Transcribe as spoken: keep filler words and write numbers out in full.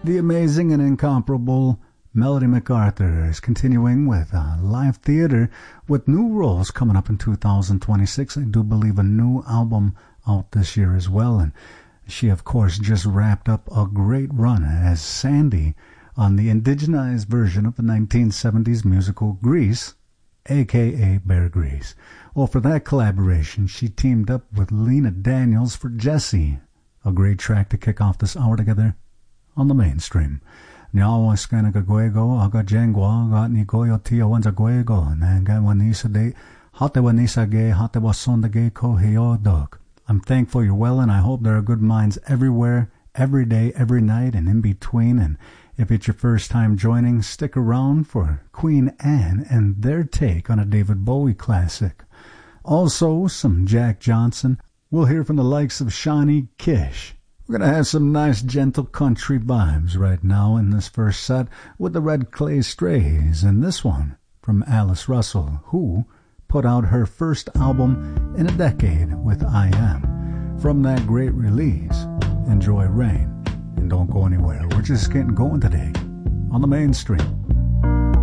The amazing and incomparable Melody MacArthur is continuing with uh, live theater with new roles coming up in two thousand twenty-six. I do believe a new album out this year as well. And she, of course, just wrapped up a great run as Sandy on the indigenized version of the nineteen seventies musical Grease, a k a. Bear Grease. Well, for that collaboration, she teamed up with Lena Daniels for Jessie, a great track to kick off this hour together on the mainstream. Nyawa skana gaguego, aga jengwa, got nikoyo tia wanza guego, nanga wanisa de, hate wanisa ge, hate wasonda ge ko heo dog. I'm thankful you're well, and I hope there are good minds everywhere, every day, every night, and in between. And if it's your first time joining, stick around for Queen Anne and their take on a David Bowie classic. Also, some Jack Johnson. We'll hear from the likes of Shawnee Kish. We're going to have some nice, gentle country vibes right now in this first set with the Red Clay Strays, and this one from Alice Russell, who put out her first album in a decade with I Am. From that great release, enjoy Rain, and don't go anywhere. We're just getting going today on the mainstream.